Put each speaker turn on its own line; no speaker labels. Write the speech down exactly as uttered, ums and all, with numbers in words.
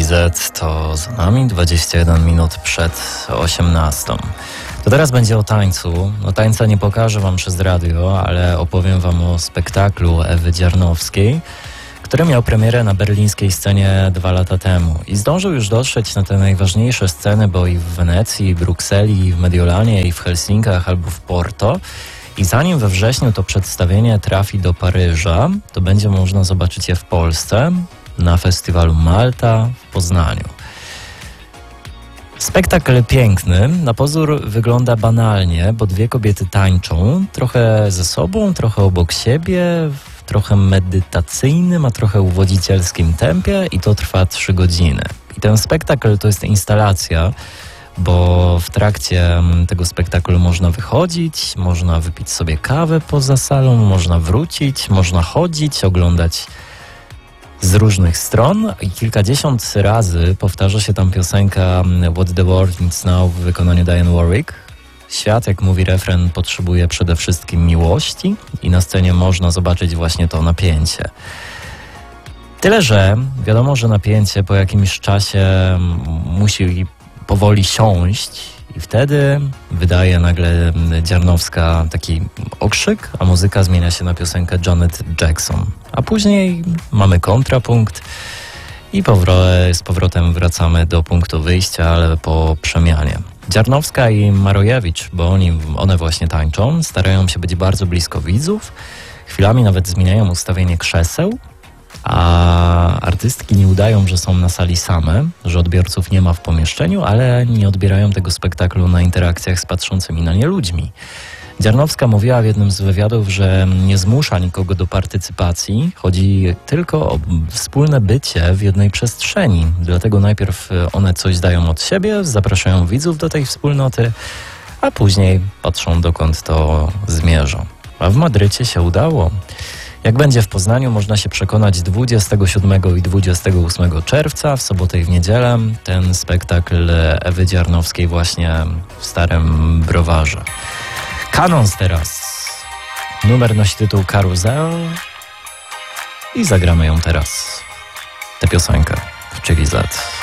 Z to za nami, dwadzieścia jeden minut przed osiemnastą. To teraz będzie o tańcu. No tańca nie pokażę wam przez radio, ale opowiem wam o spektaklu Ewy Dziarnowskiej, który miał premierę na berlińskiej scenie dwa lata temu. I zdążył już dotrzeć na te najważniejsze sceny, bo i w Wenecji, i w Brukseli, i w Mediolanie, i w Helsinkach, albo w Porto. I zanim we wrześniu to przedstawienie trafi do Paryża, to będzie można zobaczyć je w Polsce na festiwalu Malta w Poznaniu. Spektakl piękny, na pozór wygląda banalnie, bo dwie kobiety tańczą, trochę ze sobą, trochę obok siebie, w trochę medytacyjnym, a trochę uwodzicielskim tempie i to trwa trzy godziny. I ten spektakl to jest instalacja, bo w trakcie tego spektaklu można wychodzić, można wypić sobie kawę poza salą, można wrócić, można chodzić, oglądać z różnych stron i kilkadziesiąt razy powtarza się tam piosenka What the World Needs Now w wykonaniu Dionne Warwick. Świat, jak mówi refren, potrzebuje przede wszystkim miłości i na scenie można zobaczyć właśnie to napięcie. Tyle, że wiadomo, że napięcie po jakimś czasie musi powoli siąść i wtedy wydaje nagle Dziarnowska taki okrzyk, a muzyka zmienia się na piosenkę Janet Jackson. A później mamy kontrapunkt i powro- z powrotem wracamy do punktu wyjścia, ale po przemianie. Dziarnowska i Marojewicz, bo oni, one właśnie tańczą, starają się być bardzo blisko widzów, chwilami nawet zmieniają ustawienie krzeseł, a artystki nie udają, że są na sali same, że odbiorców nie ma w pomieszczeniu, ale nie odbierają tego spektaklu na interakcjach z patrzącymi na nie ludźmi. Dziarnowska mówiła w jednym z wywiadów, że nie zmusza nikogo do partycypacji, chodzi tylko o wspólne bycie w jednej przestrzeni. Dlatego najpierw one coś dają od siebie, zapraszają widzów do tej wspólnoty, a później patrzą, dokąd to zmierza. A w Madrycie się udało. Jak będzie w Poznaniu, można się przekonać dwudziestego siódmego i dwudziestego ósmego czerwca, w sobotę i w niedzielę, ten spektakl Ewy Dziarnowskiej właśnie w Starym Browarze. Kanons teraz. Numer nosi tytuł Karuzel i zagramy ją teraz, tę piosenkę w Chili Z.